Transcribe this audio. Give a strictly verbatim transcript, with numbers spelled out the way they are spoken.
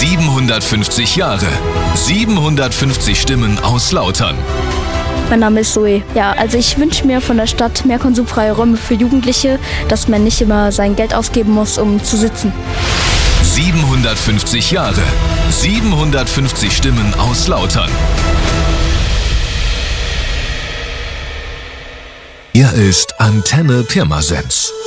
siebenhundertfünfzig Jahre, siebenhundertfünfzig Stimmen aus Lautern. Mein Name ist Zoe. Ja, also ich wünsche mir von der Stadt mehr konsumfreie Räume für Jugendliche, dass man nicht immer sein Geld ausgeben muss, um zu sitzen. siebenhundertfünfzig Jahre, siebenhundertfünfzig Stimmen aus Lautern. Hier ist Antenne Pirmasens.